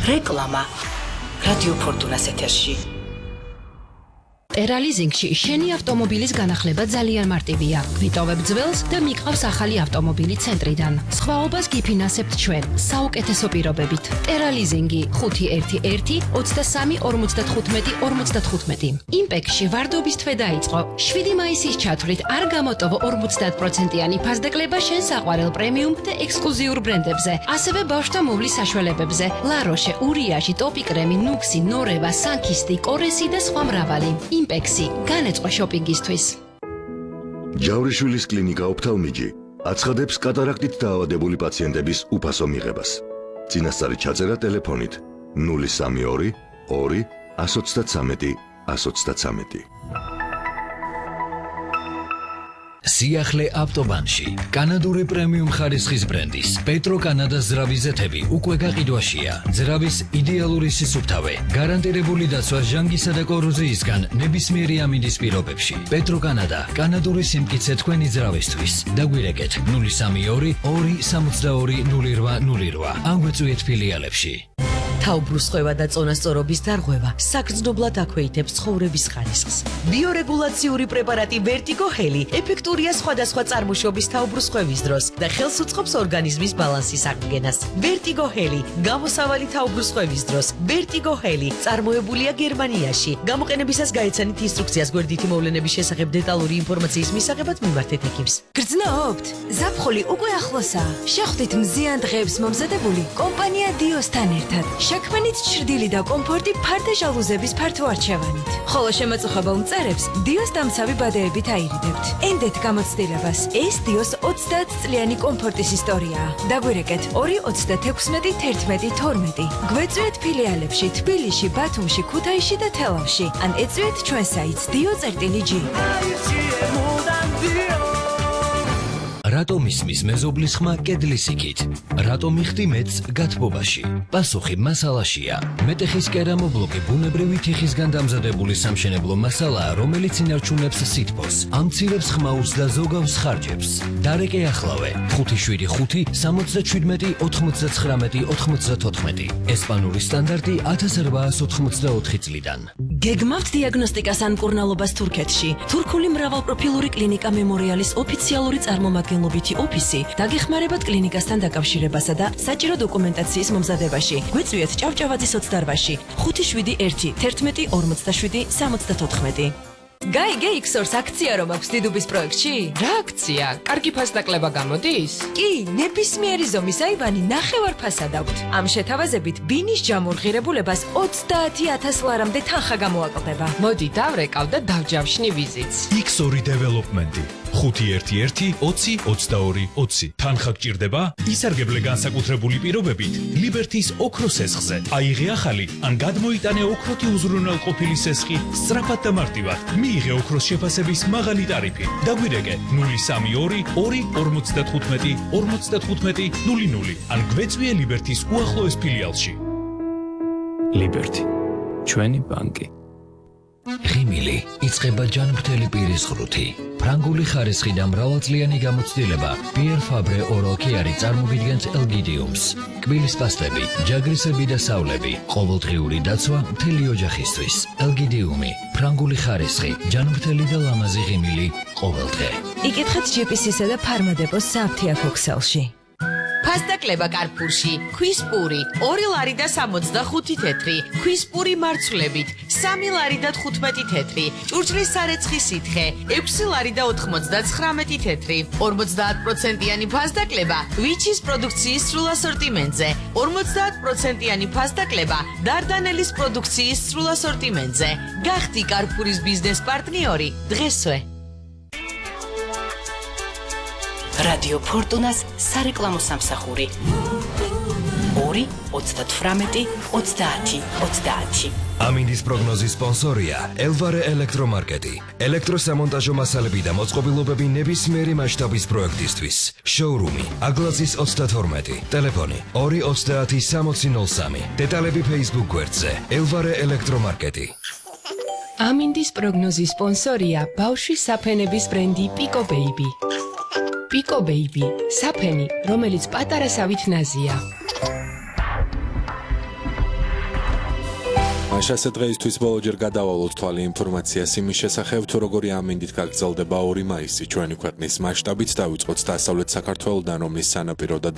რეკლამა რადიო ფორტუნას ეთერში. Teralizingში შენი ავტომობილის განახლება ძალიან მარტივია. გვიტოვებ ძველს და მიყავს ახალი ავტომობილი ცენტრიდან. სხვაობას გიფინანსებთ ჩვენ საუკეთესო პირობებით. Teralizingi 511 23 55 55. იმპექში ვარდობის თვე დაიწყო. 7 მაისის ჩათვლით არ გამოტოვო 50%-იანი ფასდაკლება შენ საყვარელ პრემიუმ და ექსკლუზიურ ბრენდებზე. ასევე ბავშვთა მოვლის საშუალებებზე. ლაროშე, ურიაში, ტოპიკრემი, ნუქსი, ნორევა, სანქისტი, კორესი და სხვა მრავალი. იმპექსი განეწყო შოპინგისთვის. ჯავრიშვილის კლინიკა ოფთალმიჯი აცხადებს კატარაქტით დაავადებული პაციენტების უფასო მიღებას. წინასწარი ჩაწერა ტელეფონით 032 2 133 133. სიახლე ავტობანში კანადური პრემიუმ ხარისხის ბრენდის პეტრო კანადას ძრავის ზეთები უკვე გაყიდვაშია. ძრავის იდეალური სისუფთავე, გარანტირებული დაცვა ჟანგისა და კოროზიისგან ნებისმიერი ამინდის პირობებში. პეტრო კანადა, კანადური სიმტკიცე თქვენი ძრავისთვის. დაგვირეკეთ 032 2 62 0808 ან გვეწვიეთ ფილიალებში. თავბრუსხვევა და წონასწორობის დარღვევა საგრძნობლად აქვეითებს ცხოვრების ხარისხს. ბიორეგულაციური პრეპარატი Vertigo Heli ეფექტურია სხვადასხვა წარმოშობის თავბრუსხვევის დროს და ხელს უწყობს ორგანიზმის ბალანსის აღდგენას. Vertigo Heli გამოსავალი თავბრუსხვევის დროს. Vertigo Heli წარმოებულია გერმანიაში. გამოყენებისას გაეცანით ინსტრუქციას გვერდითი მოვლენების შესახებ დეტალური ინფორმაციის მისაღებად მიმართეთ ექიმს. გრძნობთ? ზაფხული უკვე ახლოსაა. შეხვდით მზიან დღეებს მომზადებული კომპანია Diosთან ერთად. შექმნით ჩრდილი და კომფორტი ფარდა ჟალუზების ფართო არჩევანით. ხოლო შემაწუხებელ მწერებს Dios დამცავი ბადეებით აირიდებთ. ენდეთ გამოცდილებას. ეს Dios 30 წლიანი კომფორტის ისტორიაა. დაგვირეკეთ 2 26 11 12. გვეწვიეთ ფილიალებში თბილისში, ბათუმში, ქუთაისში და თელავში. ან ეწვიეთ ჩვენ საიტს dio.g. რატომ ისმის მეზობლის ხმა კედლის იქით? რატომ იხდი მეც გათბობაში? პასუხი მასალაშია. მეტეხის კერამობლოკი ბუნებრივი თიხისგან დამზადებული სამშენებლო მასალაა, რომელიც ინარჩუნებს სითბოს, ამცირებს ხმაურს და ზოგავს ხარჯებს. დარეკე ახლავე 575 77 99 94. ესპანური სტანდარტი 1884 წლიდან. გეგმავთ დიაგნოსტიკას ან მკურნალობას თურქეთში. თურქული მრავალპროფილური კლინიკა მემორიალის ოფიციალური წარმომადგენლობითი ოფისი დაგეხმარებათ კლინიკასთან დაკავშირებასა და საჭირო დოკუმენტაციის მომზადებაში. გვეწვიეთ ჭავჭავაძის 28 571 11 47 74. Gai Geixors აქცია რომ აქვს დიდუბის პროექტში? რა აქცია? კარგი ფასდაკლება გამოდის? კი, ნებისმიერი ზომის აივანი ნახევარ ფასად აქვთ. ამ შეთავაზებით ბინის ჯამურღირებულებას 30,000 ლარამდე თანხა გამოაკლდება. მოდი დავრეკავ და დავჯავშნი ვიზიტს. X2 დეველოპმენტი 511 20 22 20. თანხა გჭირდება? ისარგებლე განსაკუთრებული პირობებით ლიბერთის ოქროს სესხზე. აიღე ახალი ან გადმოიტანე ოქროთი უზრუნველყოფილი სესხი სწრაფად და მარტივად. მიიღე ოქროს შეფასების მაღალი ტარიფი. დაგვირეკე 032 2 55 55 00 ან გვეწვიე ლიბერთის უახლოეს ფილიალში. ლიბერთი, ჩვენი ბანკი. ღიმილი იწყება ჯანმრთელი პირის ღრუთი. ფრანგული ხარისხი და მრავალწლიანი გამოცდილება Pierre Fabre Oral Care წარმოგიდგენთ ელგიდიუმს. კბილის პასტები, ჯაგრისები და სავლები, ყოველდღიური დაცვა მთელი ოჯახისთვის. ელგიდიუმი, ფრანგული ხარისხი, ჯანმრთელი და ლამაზი ღიმილი ყოველდღე. იკითხეთ GPC-სა და ფარმადეპოს საფთიაქო ქსელში. ფასდაკლება კარფურში, ქვის პური, 2 ლარი და 65 თეთრი, ქვის პური მარცვლებით, 3 ლარი და 15 თეთრი, ჭურჭლის სარეცხი სითხე, 6 ლარი და 99 თეთრი, 50%-იანი ფასდაკლება ვიჩის პროდუქციის სრულ ასორტიმენტზე, 50%-იანი ფასდაკლება დარდანელის პროდუქციის სრულ ასორტიმენტზე. გახდი კარფურის ბიზნეს პარტნიორი დღესვე. რადიო ფორტუნას სარეკლამო სამსახური 2 38 30 30. ამინდის პროგნოზის სპონსორია ელვარე ელექტრომარკეტი. ელექტროსამონტაჟო მასალები და მოწყობილობები ნებისმიერი მასშტაბის პროექტისთვის. შოურუმი აგლაზის 32. ტელეფონი 230 6003. დეტალები Facebook გვერდზე ელვარე ელექტრომარკეტი. ამინდის პროგნოზის სპონსორია ბავშვის საფენების ბრენდი Pico Baby. Pico Baby, საფენი, რომელიც პატარა სავით ნაზია. მაშასე დღეისთვის ბოლოჯერ გადავალოთ თვალი ინფორმაციას იმის შესახებ, თუ როგორი ამინდით გაგრძელდება 2 მაისი ჩვენი ქვეყნის მასშტაბით დაიწყოთ დასავლეთ საქართველოდან, რომლის სანაპირო და